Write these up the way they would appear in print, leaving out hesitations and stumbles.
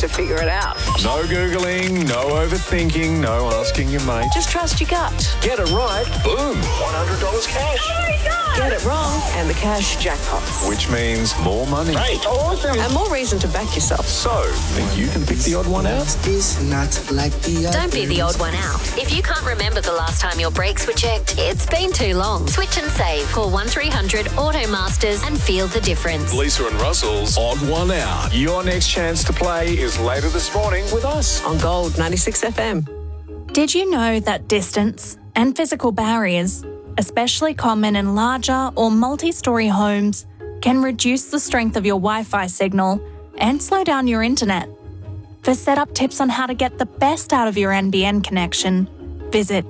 to figure it out. No Googling, no overthinking, no asking your mate. Just trust your gut. Get it right, boom, $100 cash. Oh my God! Get it wrong, and the cash jackpots. Which means more money. Great. Awesome. And more reason to back yourself. So, think you can pick the odd one out? Is not like the Don't be the odd one out. If you can't remember the last time your brakes were checked, it's been too long. Switch and save. Call 1300 Automasters and feel the difference. Lisa and Russell's Odd One Out. Your next chance to play is later this morning with us. On Gold 96 FM. Did you know that distance and physical barriers, especially common in larger or multi-storey homes, can reduce the strength of your Wi-Fi signal and slow down your internet? For setup tips on how to get the best out of your NBN connection, visit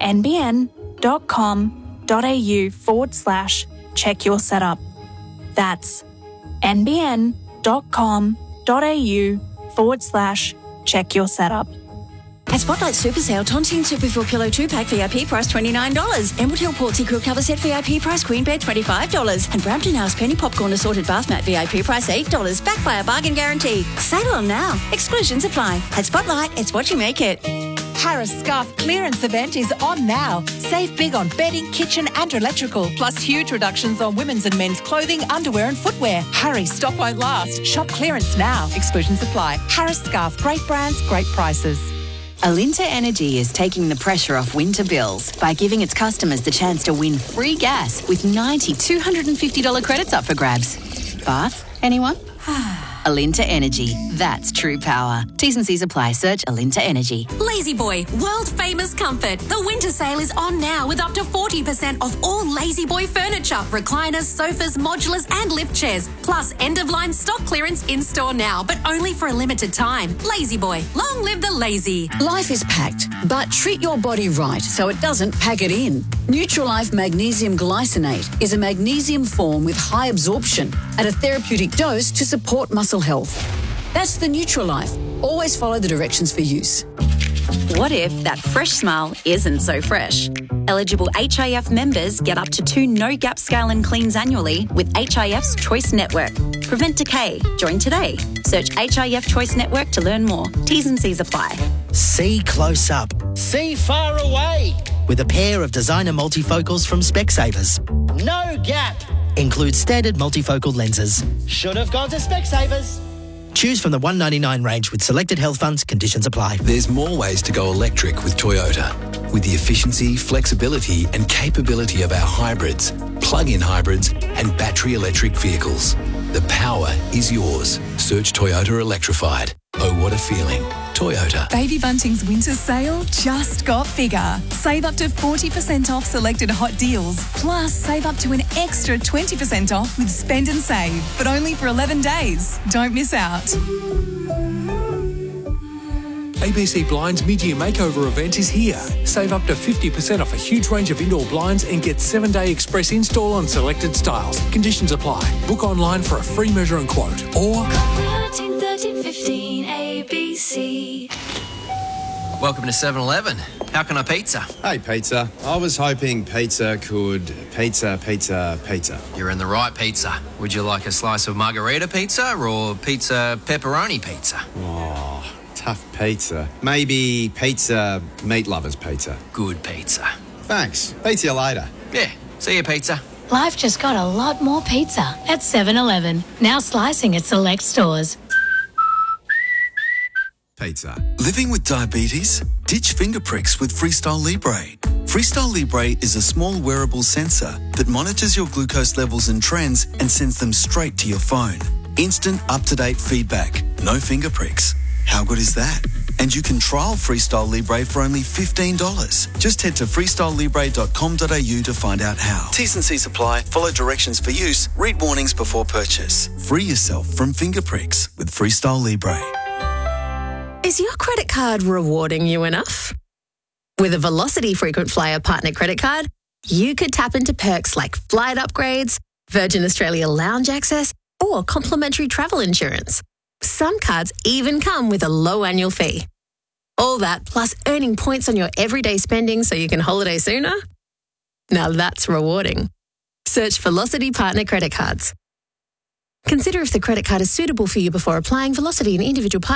nbn.com.au/check your setup. That's nbn.com.au/check your setup. At Spotlight Super Sale, Tontine Super Full Pillow 2-pack VIP price $29. Emerald Hill Portsea Quilt Cover Set VIP price Queen Bed $25. And Brampton House Penny Popcorn Assorted Bath Mat VIP price $8. Backed by a bargain guarantee. Sale on now. Exclusions apply. At Spotlight, it's what you make it. Harris Scarf clearance event is on now. Save big on bedding, kitchen and electrical, plus huge reductions on women's and men's clothing, underwear and footwear. Hurry, stock won't last. Shop clearance now. Exclusions apply. Harris Scarf, great brands, great prices. Alinta Energy is taking the pressure off winter bills by giving its customers the chance to win free gas with 90 $250 credits up for grabs. Bath? Anyone? Alinta Energy. That's true power. T's and C's apply. Search Alinta Energy. Lazy Boy, world famous comfort. The winter sale is on now with up to 40% off all Lazy Boy furniture, recliners, sofas, modulars and lift chairs. Plus end of line stock clearance in store now, but only for a limited time. Lazy Boy, long live the lazy. Life is packed, but treat your body right so it doesn't pack it in. Nutrilife Magnesium Glycinate is a magnesium form with high absorption at a therapeutic dose to support muscle health. That's the Nutrilife. Always follow the directions for use. What if that fresh smile isn't so fresh? Eligible HIF members get up to 2 no-gap scale and cleans annually with HIF's Choice Network. Prevent decay. Join today. Search HIF Choice Network to learn more. T's and C's apply. See close up. See far away. With a pair of designer multifocals from Specsavers. No gap. Includes standard multifocal lenses. Should have gone to Specsavers. Choose from the $199 range with selected health funds. Conditions apply. There's more ways to go electric with Toyota. With the efficiency, flexibility and capability of our hybrids, plug-in hybrids and battery electric vehicles. The power is yours. Search Toyota Electrified. Oh, what a feeling. Toyota. Baby Bunting's winter sale just got bigger. Save up to 40% off selected hot deals. Plus, save up to an extra 20% off with Spend and Save, but only for 11 days. Don't miss out. ABC Blinds mid-year makeover event is here. Save up to 50% off a huge range of indoor blinds and get 7-day express install on selected styles. Conditions apply. Book online for a free measure and quote or 1315 ABC. Welcome to 7-Eleven. How can I pizza? Hey, pizza. I was hoping pizza could pizza. You're in the right pizza. Would you like a slice of margarita pizza or pizza pepperoni pizza? Oh, tough pizza. Maybe pizza meat lovers pizza. Good pizza. Thanks. Pizza you later. Yeah. See you, pizza. Life just got a lot more pizza at 7-Eleven. Now slicing at select stores. Pizza. Living with diabetes? Ditch finger pricks with Freestyle Libre. Freestyle Libre is a small wearable sensor that monitors your glucose levels and trends and sends them straight to your phone. Instant, up-to-date feedback. No finger pricks. How good is that? And you can trial Freestyle Libre for only $15. Just head to freestylelibre.com.au to find out how. T's and C's apply. Follow directions for use. Read warnings before purchase. Free yourself from finger pricks with Freestyle Libre. Is your credit card rewarding you enough? With a Velocity Frequent Flyer Partner Credit Card, you could tap into perks like flight upgrades, Virgin Australia lounge access, or complimentary travel insurance. Some cards even come with a low annual fee. All that plus earning points on your everyday spending so you can holiday sooner? Now that's rewarding. Search Velocity Partner Credit Cards. Consider if the credit card is suitable for you before applying. Velocity and individual partners